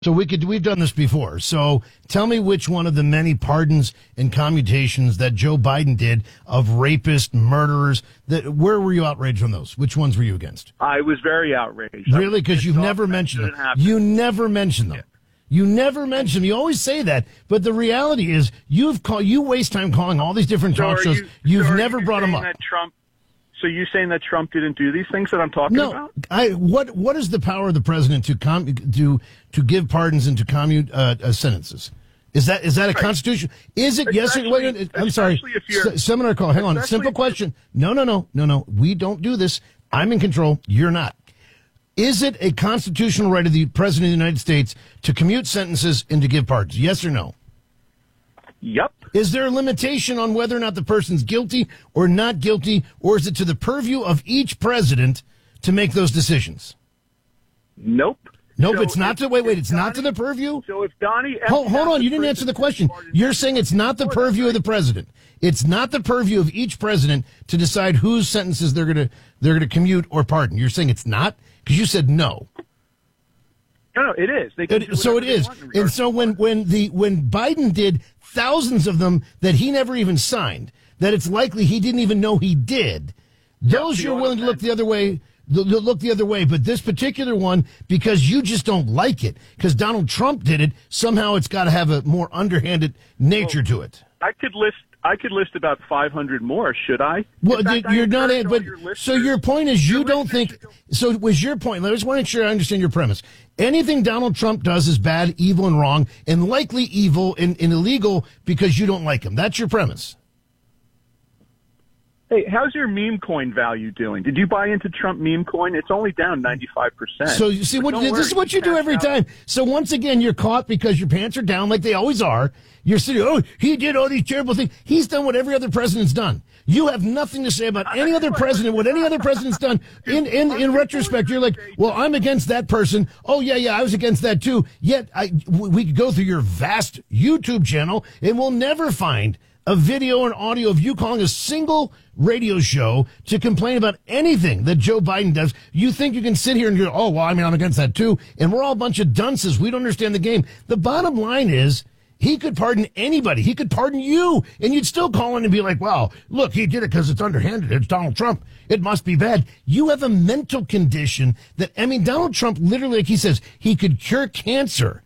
So we've done this before. So tell me which one of the many pardons and commutations that Joe Biden did of rapists, murderers, where were you outraged on those? Which ones were you against? I was very outraged. Really? Because you've never mentioned them. You never mention them. Yeah. You never mention them. You always say that, but the reality is you waste time calling all these different talk shows. You've never brought them up. So you saying that Trump didn't do these things that I'm talking about? What is the power of the president to give pardons and to commute sentences? Is that a constitution? Is it? Yes. Wait. I'm sorry. Seminar call. Hang on. Simple question. No. We don't do this. I'm in control. You're not. Is it a constitutional right of the president of the United States to commute sentences and to give pardons? Yes or no? Yep. Is there a limitation on whether or not the person's guilty or not guilty, or is it to the purview of each president to make those decisions? Nope. Nope, so it's not to wait. It's not to the purview. So if Donnie, hold on, you didn't answer the question. You're saying it's not the purview of the president. It's not the purview of each president to decide whose sentences they're gonna commute or pardon. You're saying it's not because you said no. No, it is. So it is. And so when Biden did thousands of them that he never even signed, that it's likely he didn't even know he did, those you're willing to look the other way. But this particular one, because you just don't like it, because Donald Trump did it, somehow it's got to have a more underhanded nature to it. I could list about 500 more. Should I? Well, you're not. But so your point is you don't think. So was your point? I just want to make sure I understand your premise. Anything Donald Trump does is bad, evil, and wrong, and likely evil and illegal because you don't like him. That's your premise. Hey, how's your meme coin value doing? Did you buy into Trump meme coin? It's only down 95%. So you see, this is what you do every time. So once again, you're caught because your pants are down like they always are. You're sitting, oh, he did all these terrible things. He's done what every other president's done. You have nothing to say about any other president, what any other president's done. In retrospect, you're like, well, I'm against that person. Oh, yeah, I was against that too. Yet we could go through your vast YouTube channel and we'll never find a video and audio of you calling a single radio show to complain about anything that Joe Biden does. You think you can sit here and go, oh, well, I'm against that too. And we're all a bunch of dunces. We don't understand the game. The bottom line is he could pardon anybody. He could pardon you. And you'd still call in and be like, well, look, he did it because it's underhanded. It's Donald Trump. It must be bad. You have a mental condition that, Donald Trump literally, like he says, he could cure cancer.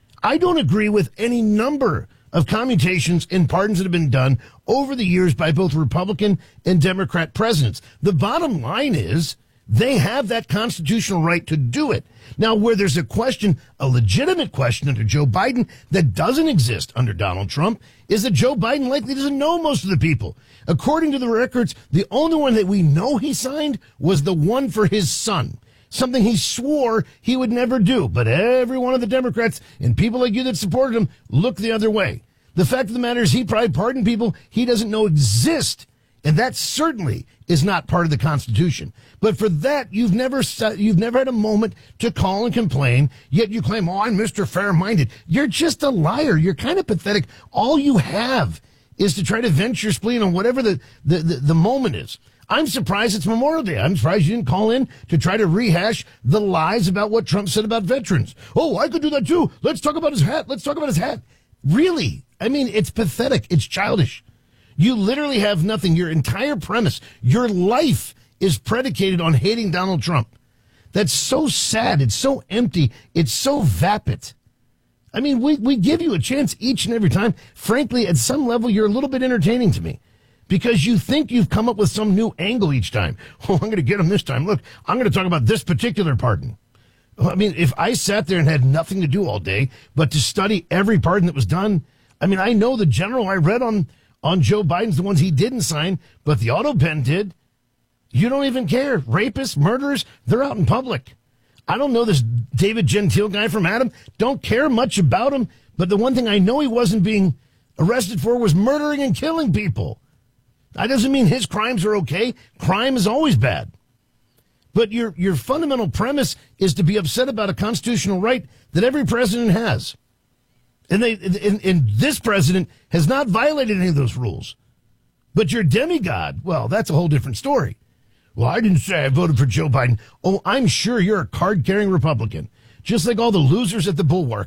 I don't agree with any number of commutations and pardons that have been done over the years by both Republican and Democrat presidents. The bottom line is they have that constitutional right to do it. Now, where there's a question, a legitimate question under Joe Biden that doesn't exist under Donald Trump, is that Joe Biden likely doesn't know most of the people. According to the records, the only one that we know he signed was the one for his son. Something he swore he would never do. But every one of the Democrats and people like you that supported him look the other way. The fact of the matter is he probably pardoned people he doesn't know exist. And that certainly is not part of the Constitution. But for that, you've never had a moment to call and complain, yet you claim, oh, I'm Mr. Fair-Minded. You're just a liar. You're kind of pathetic. All you have is to try to vent your spleen on whatever the moment is. I'm surprised it's Memorial Day. I'm surprised you didn't call in to try to rehash the lies about what Trump said about veterans. Oh, I could do that too. Let's talk about his hat. Really? It's pathetic. It's childish. You literally have nothing. Your entire premise, your life is predicated on hating Donald Trump. That's so sad. It's so empty. It's so vapid. We give you a chance each and every time. Frankly, at some level, you're a little bit entertaining to me. Because you think you've come up with some new angle each time. Oh, I'm going to get him this time. Look, I'm going to talk about this particular pardon. If I sat there and had nothing to do all day but to study every pardon that was done, I know the general I read on Joe Biden's the ones he didn't sign, but the auto pen did. You don't even care. Rapists, murderers, they're out in public. I don't know this David Gentile guy from Adam. Don't care much about him. But the one thing I know he wasn't being arrested for was murdering and killing people. That doesn't mean his crimes are okay. Crime is always bad. But your fundamental premise is to be upset about a constitutional right that every president has. And this president has not violated any of those rules. But your demigod, well, that's a whole different story. Well, I didn't say I voted for Joe Biden. Oh, I'm sure you're a card-carrying Republican. just like all the losers at the Bulwark.